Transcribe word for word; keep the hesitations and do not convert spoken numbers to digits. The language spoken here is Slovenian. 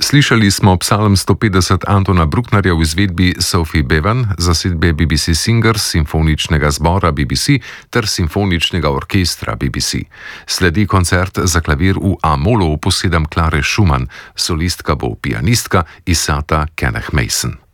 Slišali smo psalm sto petdeset Antona Brucknerja v izvedbi Sophie Bevan, zasedbe B B C Singers, simfoničnega zbora B B C ter simfoničnega orkestra B B C. Sledi koncert za klavir v A-molu opus sedem Klare Schumann, solistka bo pianistka Isata Kenneth Mason.